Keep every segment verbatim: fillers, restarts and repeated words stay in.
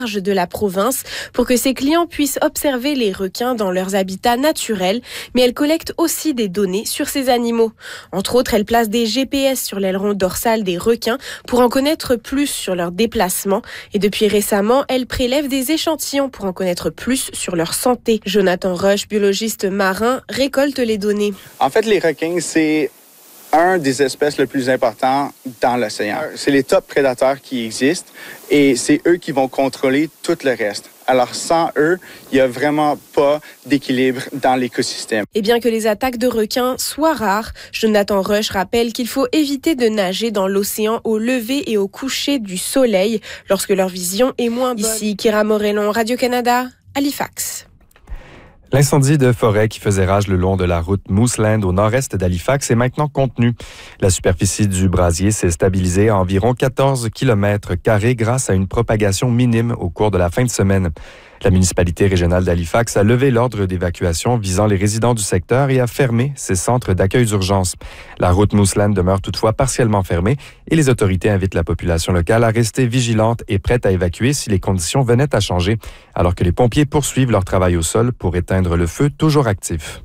de la province pour que ses clients puissent observer les requins dans leurs habitats naturels, mais elle collecte aussi des données sur ces animaux. Entre autres, elle place des G P S sur l'aileron dorsal des requins pour en connaître plus sur leurs déplacements. Et depuis récemment, elle prélève des échantillons pour en connaître plus sur leur santé. Jonathan Rush, biologiste marin, récolte les données. En fait, les requins, c'est un des espèces les plus importants dans l'océan. C'est les top prédateurs qui existent et c'est eux qui vont contrôler tout le reste. Alors, sans eux, il n'y a vraiment pas d'équilibre dans l'écosystème. Et bien que les attaques de requins soient rares, Jonathan Rush rappelle qu'il faut éviter de nager dans l'océan au lever et au coucher du soleil lorsque leur vision est moins bonne. Ici, Kira Morellon, Radio-Canada, Halifax. L'incendie de forêt qui faisait rage le long de la route Mooseland au nord-est d'Halifax est maintenant contenu. La superficie du brasier s'est stabilisée à environ quatorze kilomètres carrés grâce à une propagation minime au cours de la fin de semaine. La municipalité régionale d'Halifax a levé l'ordre d'évacuation visant les résidents du secteur et a fermé ses centres d'accueil d'urgence. La route Mooseland demeure toutefois partiellement fermée et les autorités invitent la population locale à rester vigilante et prête à évacuer si les conditions venaient à changer, alors que les pompiers poursuivent leur travail au sol pour éteindre le feu toujours actif.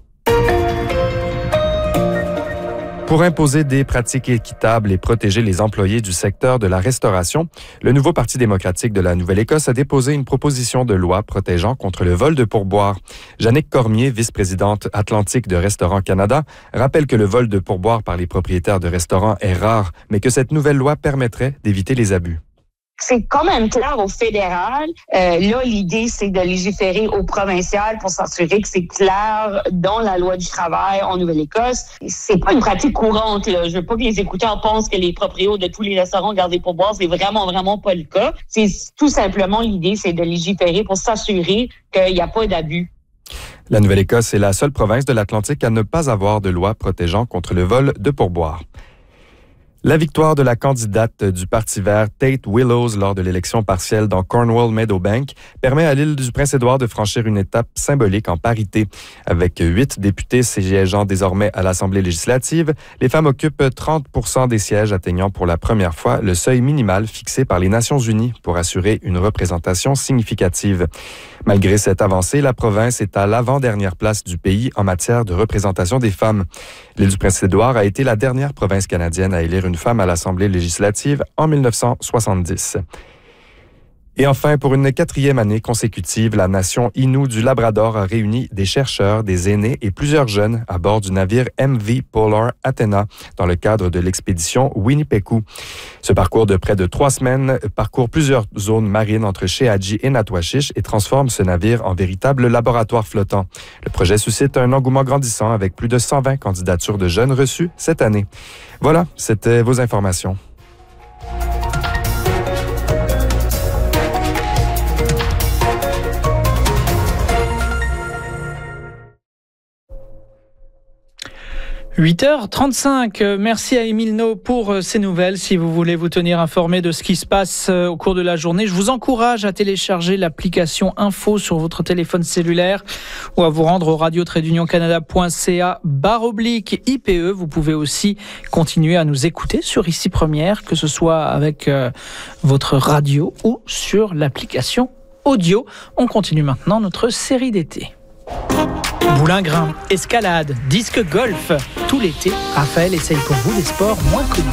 Pour imposer des pratiques équitables et protéger les employés du secteur de la restauration, le nouveau Parti démocratique de la Nouvelle-Écosse a déposé une proposition de loi protégeant contre le vol de pourboires. Jannick Cormier, vice-présidente Atlantique de Restaurants Canada, rappelle que le vol de pourboires par les propriétaires de restaurants est rare, mais que cette nouvelle loi permettrait d'éviter les abus. C'est quand même clair au fédéral. Euh, là, l'idée, c'est de légiférer au provincial pour s'assurer que c'est clair dans la loi du travail en Nouvelle-Écosse. C'est pas une pratique courante, là. Je veux pas que les écouteurs pensent que les proprios de tous les restaurants gardent des pourboires. C'est vraiment, vraiment pas le cas. C'est tout simplement l'idée, c'est de légiférer pour s'assurer qu'il n'y a pas d'abus. La Nouvelle-Écosse est la seule province de l'Atlantique à ne pas avoir de loi protégeant contre le vol de pourboires. La victoire de la candidate du Parti vert Tate Willows lors de l'élection partielle dans Cornwall-Meadowbank permet à l'île du Prince-Édouard de franchir une étape symbolique en parité. Avec huit députés siégeant désormais à l'Assemblée législative, les femmes occupent trente pour cent des sièges, atteignant pour la première fois le seuil minimal fixé par les Nations unies pour assurer une représentation significative. Malgré cette avancée, la province est à l'avant-dernière place du pays en matière de représentation des femmes. L'île du Prince-Édouard a été la dernière province canadienne à élire une femme à l'Assemblée législative en mille neuf cent soixante-dix. Et enfin, pour une quatrième année consécutive, la nation Innu du Labrador a réuni des chercheurs, des aînés et plusieurs jeunes à bord du navire M V Polar Athena dans le cadre de l'expédition Winnipeku. Ce parcours de près de trois semaines parcourt plusieurs zones marines entre Sheadji et Natwashish et transforme ce navire en véritable laboratoire flottant. Le projet suscite un engouement grandissant avec plus de cent vingt candidatures de jeunes reçues cette année. Voilà, c'était vos informations. huit heures trente-cinq, merci à Émile No pour ces nouvelles. Si vous voulez vous tenir informé de ce qui se passe au cours de la journée, je vous encourage à télécharger l'application Info sur votre téléphone cellulaire ou à vous rendre au radio tiret d'union canada point c a barre oblique I P E. Vous pouvez aussi continuer à nous écouter sur Ici Première, que ce soit avec euh, votre radio ou sur l'application audio. On continue maintenant notre série d'été. Boulingrin, escalade, disque golf. Tout l'été, Raphaël essaye pour vous des sports moins connus.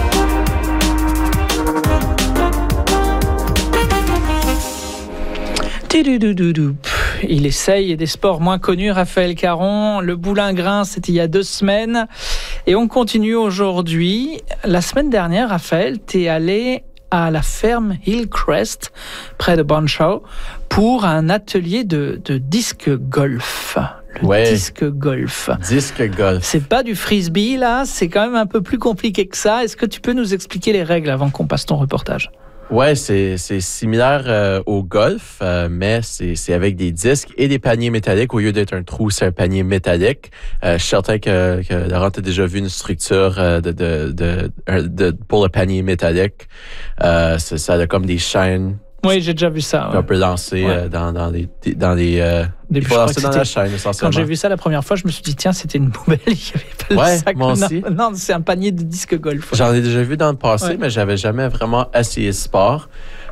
Il essaye des sports moins connus, Raphaël Caron. Le boulingrin, c'était il y a deux semaines. Et on continue aujourd'hui. La semaine dernière, Raphaël, t'es allé à la ferme Hillcrest, près de Bonshaw, pour un atelier de, de disque golf. Le ouais. disque golf. Disque golf. C'est pas du frisbee, là, c'est quand même un peu plus compliqué que ça. Est-ce que tu peux nous expliquer les règles avant qu'on passe ton reportage? Ouais, c'est, c'est similaire euh, au golf, euh, mais c'est, c'est avec des disques et des paniers métalliques. Au lieu d'être un trou, c'est un panier métallique. Euh, je suis certain que, que Laurent a déjà vu une structure euh, de, de, de, de, de, pour le panier métallique. Euh, ça, ça a comme des chaînes. Oui, j'ai déjà vu ça. Ouais. On peut lancer ouais. euh, dans, dans les... Dans les euh, Des, il faut lancer dans la chaîne, Quand j'ai vu ça la première fois, je me suis dit, tiens, c'était une poubelle. Il n'y avait pas ouais, le sac. moi non, aussi. non, c'est un panier de disque golf. J'en ai déjà vu dans le passé, ouais. mais j'avais jamais vraiment essayé ce sport.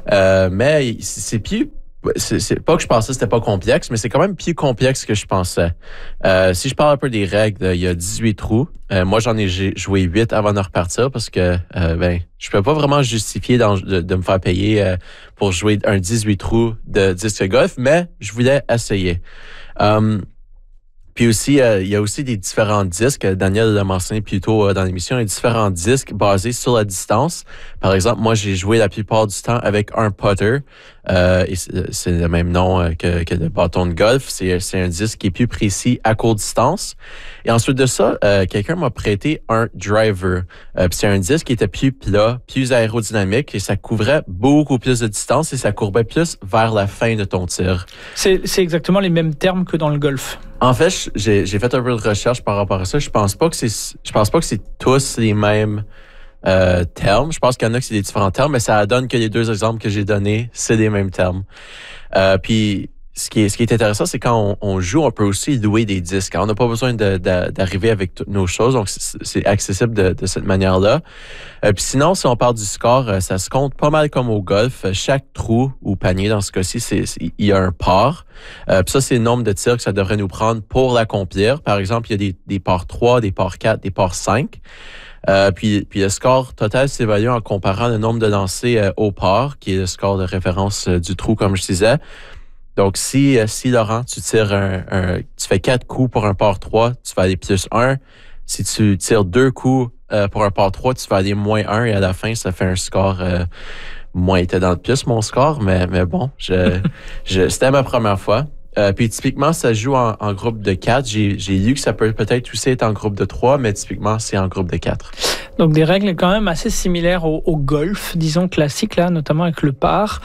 Euh, mais c'est plus... C'est, c'est pas que je pensais que c'était pas complexe, mais c'est quand même plus complexe que je pensais. Euh, si je parle un peu des règles, il y a dix-huit trous. Euh, moi, j'en ai joué huit avant de repartir parce que euh, ben je peux pas vraiment justifier de, de me faire payer euh, pour jouer un dix-huit trous de disque golf, mais je voulais essayer. Um, Puis aussi, euh, il y a aussi des différents disques. Daniel l'a mentionné plus tôt euh, dans l'émission, il y a différents disques basés sur la distance. Par exemple, moi, j'ai joué la plupart du temps avec un putter. Euh, et c'est, c'est le même nom euh, que, que le bâton de golf. C'est, c'est un disque qui est plus précis à courte distance. Et ensuite de ça, euh, quelqu'un m'a prêté un driver. Euh, puis c'est un disque qui était plus plat, plus aérodynamique et ça couvrait beaucoup plus de distance et ça courbait plus vers la fin de ton tir. C'est, c'est exactement les mêmes termes que dans le golf. En fait, j'ai, j'ai fait un peu de recherche par rapport à ça. Je pense pas que c'est, je pense pas que c'est tous les mêmes euh, termes. Je pense qu'il y en a que c'est des différents termes, mais ça donne que les deux exemples que j'ai donnés, c'est les mêmes termes. Euh, puis, ce qui est, ce qui est intéressant, c'est quand on, on joue, on peut aussi louer des disques. On n'a pas besoin de, de, d'arriver avec toutes nos choses, donc c'est, c'est accessible de, de cette manière-là. Euh, puis sinon, si on parle du score, euh, ça se compte pas mal comme au golf. Chaque trou ou panier, dans ce cas-ci, c'est, c'est, il y a un par. Euh, puis ça, c'est le nombre de tirs que ça devrait nous prendre pour l'accomplir. Par exemple, il y a des, des par trois, des par quatre, des par cinq. Euh, puis, puis le score total s'évalue en comparant le nombre de lancers euh, au par, qui est le score de référence euh, du trou, comme je disais. Donc, si, si Laurent, tu tires un, un, tu fais quatre coups pour un par trois, tu vas aller plus un. Si tu tires deux coups euh, pour un par trois, tu vas aller moins un et à la fin, ça fait un score, euh, moins était dans le plus, mon score, mais, mais bon, je, je, c'était ma première fois. Euh, puis typiquement, ça joue en, en groupe de quatre. J'ai, j'ai lu que ça peut peut-être aussi être en groupe de trois, mais typiquement, c'est en groupe de quatre. Donc des règles quand même assez similaires au, au golf, disons classique, là, notamment avec le par.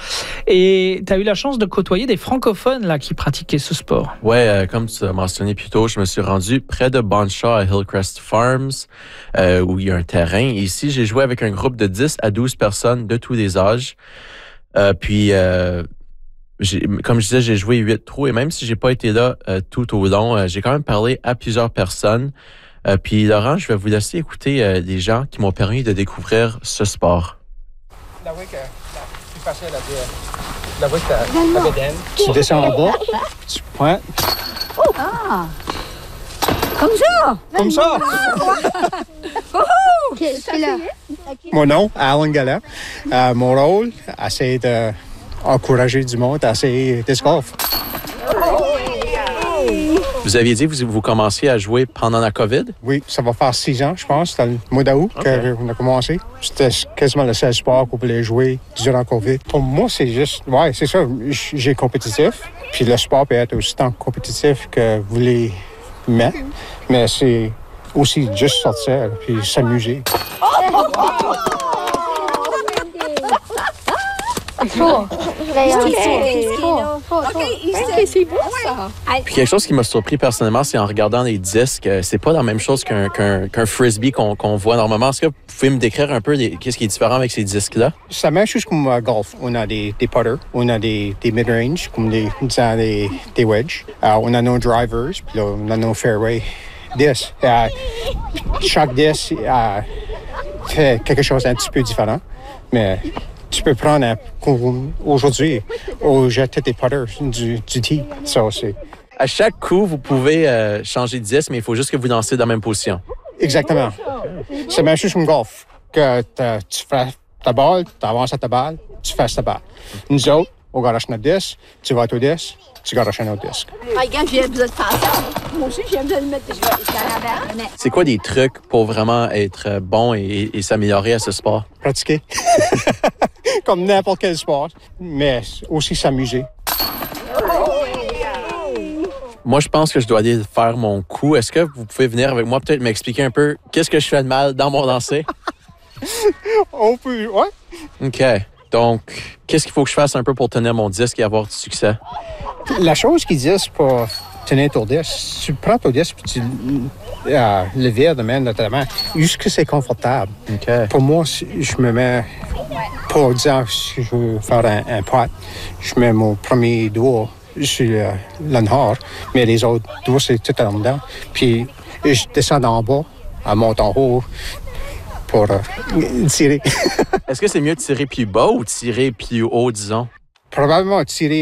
Et tu as eu la chance de côtoyer des francophones là, qui pratiquaient ce sport. Ouais, euh, comme tu as mentionné plus tôt, je me suis rendu près de Bonshaw à Hillcrest Farms, euh, où il y a un terrain. Et ici, j'ai joué avec un groupe de dix à douze personnes de tous les âges. Euh, puis... Euh, J'ai, comme je disais, j'ai joué huit trous et même si j'ai pas été là euh, tout au long, euh, j'ai quand même parlé à plusieurs personnes. Euh, puis Laurent, je vais vous laisser écouter euh, les gens qui m'ont permis de découvrir ce sport. La week, la plus facile à dire. La week, la bédaine. Tu descends en bas, tu pointes. Ah! Comme ça! Comme ça! Mon nom, Alan Gallant. Euh, mon rôle, essayer de encourager du monde à essayer disc golf. Vous aviez dit que vous, vous commenciez à jouer pendant la COVID? Oui, ça va faire six ans, je pense. C'était le mois d'août okay. qu'on a commencé. C'était quasiment le seul sport qu'on voulait jouer durant la COVID. Pour moi, c'est juste... Ouais, c'est ça. J'ai compétitif. Puis le sport peut être aussi tant compétitif que vous voulez mettre. Mais c'est aussi juste sortir puis s'amuser. Puis quelque chose qui m'a surpris personnellement, c'est en regardant les disques, c'est pas la même chose qu'un, qu'un, qu'un frisbee qu'on, qu'on voit normalement. Est-ce que vous pouvez me décrire un peu les, qu'est-ce qui est différent avec ces disques-là? C'est la même chose comme uh, golf. On a des, des putters, on a des, des mid-range, comme des, des, des wedges. Uh, on a nos drivers, puis là, on a nos fairway disques. Uh, chaque disque uh, fait quelque chose d'un petit peu différent, mais... Tu peux prendre, un, aujourd'hui, au jeter des putters du, du tee. Ça, c'est... À chaque coup, vous pouvez euh, changer de disque, mais il faut juste que vous lancez dans la même position. Exactement. C'est même chose comme golf. Que tu fais ta balle, tu avances à ta balle, tu fais ta balle. Nous autres, on garoche notre disque, tu vas à ton disque, tu garoches un autre disque. Regarde, j'ai besoin de passer. Moi aussi, j'ai besoin de mettre des choses. C'est quoi des trucs pour vraiment être bon et, et s'améliorer à ce sport? Pratiquer. Comme n'importe quel sport, mais aussi s'amuser. Moi, je pense que je dois aller faire mon coup. Est-ce que vous pouvez venir avec moi, peut-être m'expliquer un peu qu'est-ce que je fais de mal dans mon lancer? On peut, ouais. OK. Donc, qu'est-ce qu'il faut que je fasse un peu pour tenir mon disque et avoir du succès? La chose qu'ils disent pour tenir ton disque, tu prends ton disque et tu euh, le vires de main de ta main jusqu'à ce que c'est confortable. Okay. Pour moi, je me mets, pour dire si je veux faire un, un pot, je mets mon premier doigt sur euh, l'enhard, mais les autres doigts, c'est tout en dedans. Puis je descends en bas, je monte en haut, pour euh, tirer. Est-ce que c'est mieux de tirer plus bas ou tirer plus haut, disons? Probablement tirer